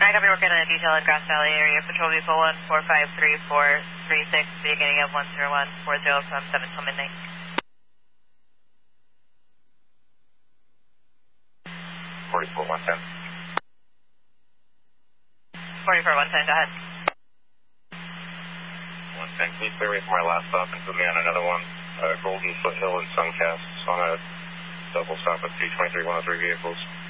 I copy working on a detail at Grass Valley area. Patrol vehicle 1453436, beginning of 10140 from 7 till midnight. 44110. 44110, go ahead. 110, can you clear me for my last stop and put me on another one? Golden Foothill and Suncast on a double stop with 223-103 vehicles.